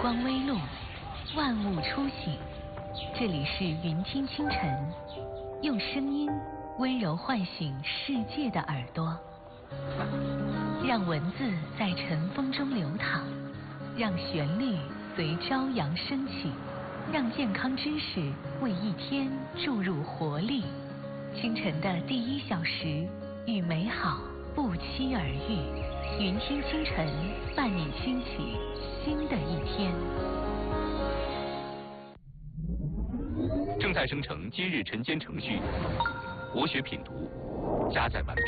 光微露，万物初醒。这里是云听清晨，用声音温柔唤醒世界的耳朵，让文字在晨风中流淌，让旋律随朝阳升起，让健康知识为一天注入活力。清晨的第1小时，与美好不期而遇。云听清晨，伴你兴起新的一天。 正在生成今日晨间程序，国学品读加载完毕。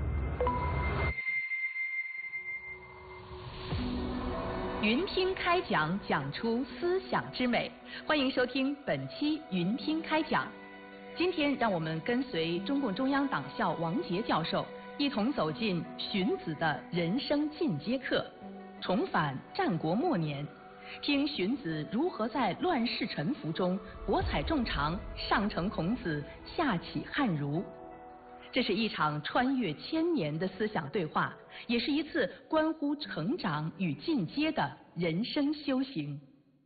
云听开讲，讲出思想之美。欢迎收听本期云听开讲。今天让我们跟随中共中央党校王杰教授，一同走进荀子的人生进阶课，重返战国末年，听荀子如何在乱世沉浮中博采众长，上承孔子，下启汉儒。这是一场穿越千年的思想对话，也是一次关乎成长与进阶的人生修行。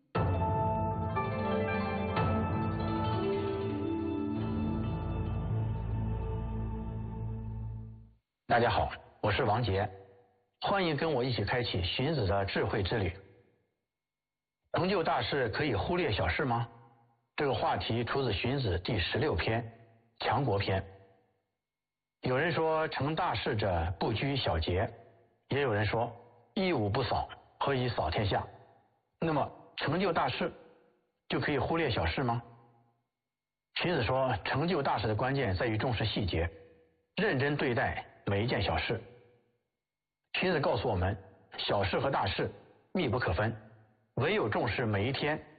大家好，我是王杰，欢迎跟我一起开启荀子的智慧之旅。成就大事可以忽略小事吗？这个话题出自荀子第16篇《强国篇》。有人说成大事者不拘小节，也有人说一无不扫，何以扫天下？那么成就大事就可以忽略小事吗？荀子说，成就大事的关键在于重视细节，认真对待每一件小事。荀子告诉我们，小事和大事密不可分，唯有重视每一天